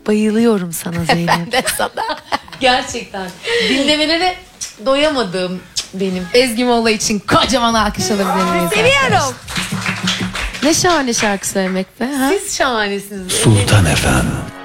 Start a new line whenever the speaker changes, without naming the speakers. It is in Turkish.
Bayılıyorum sana Zeynep.
Ben de sana. Gerçekten. Dinlemelere doyamadım benim.
Ezgi Molla için kocaman alkış alabilir miyiz?
Seviyorum.
Ne şahane şarkı söylemek be. Ha?
Siz şahanesiniz.
Sultan FM